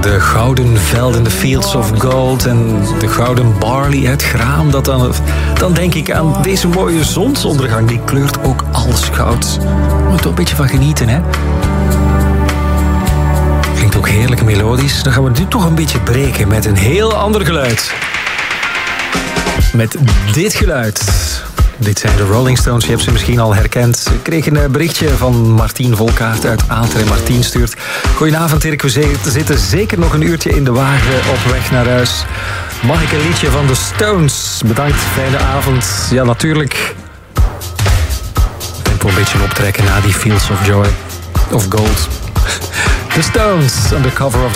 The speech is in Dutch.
de gouden velden, de fields of gold en de gouden barley, het graan. Dan denk ik aan deze mooie zonsondergang. Die kleurt ook alles goud. We moeten er een beetje van genieten, hè? Klinkt ook heerlijk melodisch. Dan gaan we nu toch een beetje breken met een heel ander geluid. Met dit geluid. Dit zijn de Rolling Stones, je hebt ze misschien al herkend. Ik kreeg een berichtje van Martien Volkaert uit Aalter. Martien stuurt: goedenavond Dirk, we zitten zeker nog een uurtje in de wagen op weg naar huis. Mag ik een liedje van de Stones? Bedankt, fijne avond. Ja, natuurlijk. Tempo een beetje optrekken na die Fields of Joy. Of Gold. The Stones, on the cover of